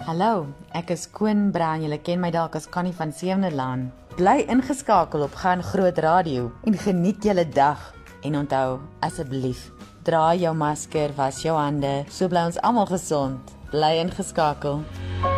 Hallo, ek is Koen Brown, julle ken my dalk as Connie van Sewenderlaan. Bly ingeskakel op Gaan Groot Radio en geniet julle dag. En onthou, asseblief, dra jou masker, was jou hande, so bly ons almal gesond. Bly ingeskakel.